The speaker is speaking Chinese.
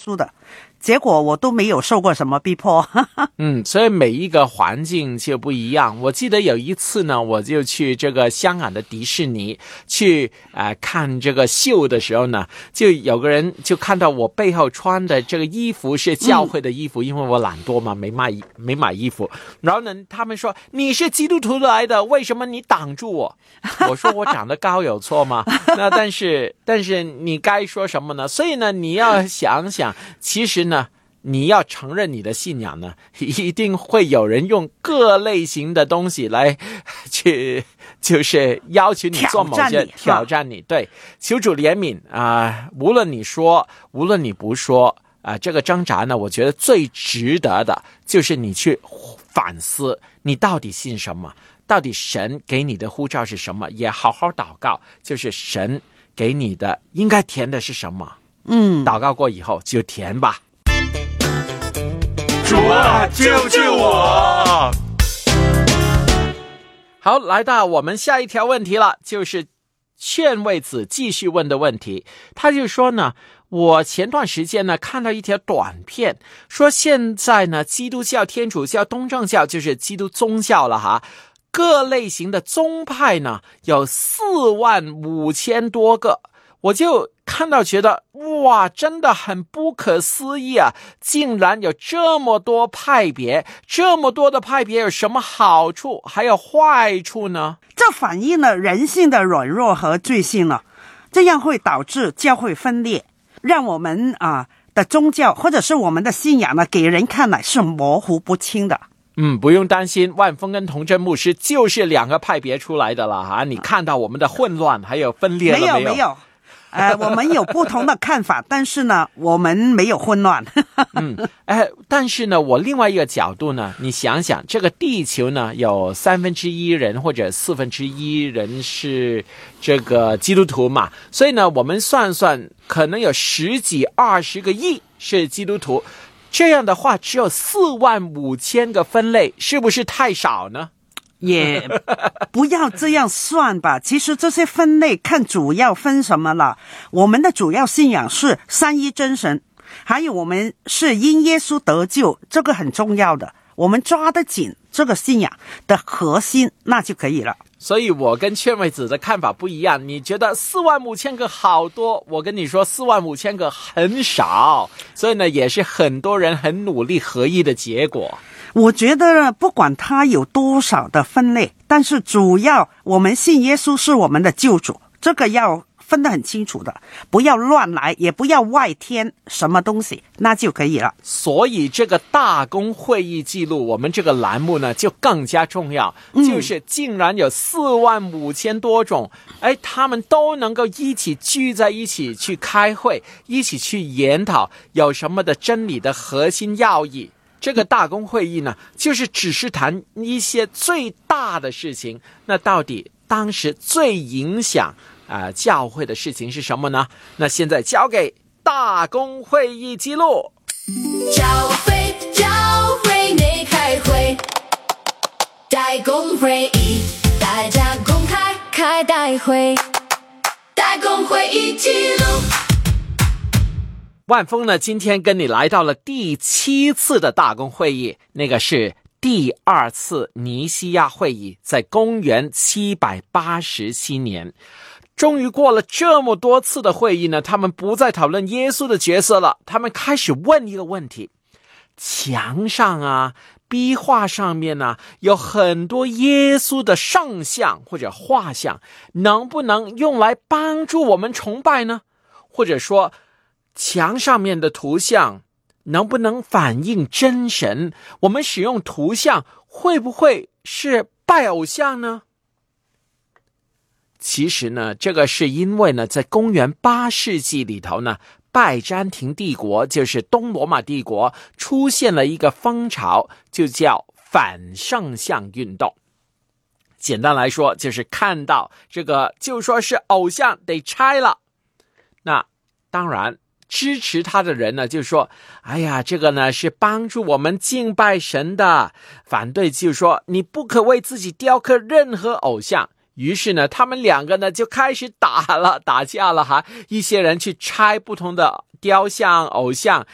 稣的，结果我都没有受过什么逼迫。 所以每一个环境就不一样。我记得有一次呢，我就去这个香港的迪士尼去看这个秀的时候呢，就有个人就看到我背后穿的这个衣服是教会的衣服，因为我懒惰嘛，没买衣服。然后呢，他们说你是基督徒来的，为什么你挡住我？我说我长得高有错吗？那但是你该说什么呢？所以呢，你要想想，其实呢，你要承认你的信仰呢，一定会有人用各类型的东西来去，就是要求你做某些挑战你。对，求主怜悯无论你说，无论你不说这个挣扎呢，我觉得最值得的就是你去反思，你到底信什么，到底神给你的呼召是什么，也好好祷告，就是神给你的应该填的是什么。祷告过以后就填吧。 主啊，救救我！ 好，来到我们下一条问题了，就是劝慰子继续问的问题。他就说呢，我前段时间呢看到一条短片，说现在呢基督教、天主教、东正教，就是基督宗教了哈，各类型的宗派呢有45000多个。我就看到觉得哇，真的很不可思议啊，竟然有这么多派别，这么多的派别有什么好处还有坏处呢？ 这反映了人性的软弱和罪性了，这样会导致教会分裂，让我们的宗教或者是我们的信仰呢，给人看来是模糊不清的。 不用担心，万峰跟童真牧师就是2个派别出来的了哈。你看到我们的混乱还有分裂了没有？ 没有。我们有不同的看法，但是呢，我们没有混乱。 但是呢，我另外一个角度呢，你想想，这个地球呢，有1/3人或者1/4人是这个基督徒嘛，所以呢，我们算算，可能有10几20个亿是基督徒，这样的话，只有45000个分类，是不是太少呢？ 也不要这样算吧，其实这些分类看主要分什么了。我们的主要信仰是三一真神，还有我们是因耶稣得救，这个很重要的，我们抓得紧这个信仰的核心，那就可以了。 所以我跟劝慰子的看法不一样，你觉得45000个好多，我跟你说45000个很少，所以呢，也是很多人很努力合一的结果。 我觉得不管它有多少的分类，但是主要我们信耶稣是我们的救主，这个要分得很清楚的，不要乱来，也不要外添什么东西，那就可以了。 所以这个大公会议记录，我们这个栏目呢就更加重要，就是竟然有45000多种，他们都能够一起聚在一起去开会，一起去研讨有什么的真理的核心要义。这个大公会议呢，就是只是谈一些最大的事情。那到底当时最影响教会的事情是什么呢？那现在交给大公会议记录。 教会内开会，大公会议，大家公开大会，大公会议记录。 万峰呢，今天跟你来到了第7次的大公会议，那个是第2次尼西亚会议，在公元787年。终于过了这么多次的会议呢，他们不再讨论耶稣的角色了，他们开始问一个问题：墙上壁画上面有很多耶稣的圣像或者画像，能不能用来帮助我们崇拜呢？或者说墙上面的图像能不能反映真神？我们使用图像会不会是拜偶像呢？其实呢，这个是因为呢，在公元8世纪里头呢，拜占庭帝国，就是东罗马帝国，出现了一个风潮，就叫反圣像运动。简单来说，就是看到这个就说是偶像得拆了。那当然支持他的人呢就说，哎呀，这个呢是帮助我们敬拜神的。反对就说你不可为自己雕刻任何偶像。于是呢，他们2个呢就开始打架了哈。一些人去拆不同的雕像、偶像，